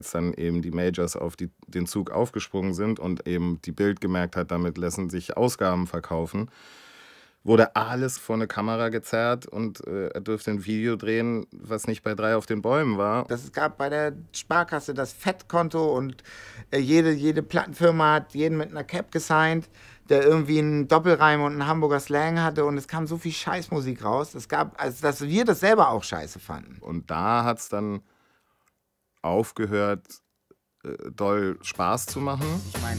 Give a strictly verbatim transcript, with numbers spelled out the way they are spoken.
Als dann eben die Majors auf die, den Zug aufgesprungen sind und eben die Bild gemerkt hat, damit lassen sich Ausgaben verkaufen, wurde alles vor eine Kamera gezerrt und äh, er durfte ein Video drehen, was nicht bei drei auf den Bäumen war. Das gab bei der Sparkasse das Fettkonto und äh, jede, jede Plattenfirma hat jeden mit einer Cap gesigned, der irgendwie einen Doppelreim und einen Hamburger Slang hatte und es kam so viel Scheißmusik raus, es gab, also dass wir das selber auch scheiße fanden. Und da hat es dann aufgehört, äh, doll Spaß zu machen. Ich meine,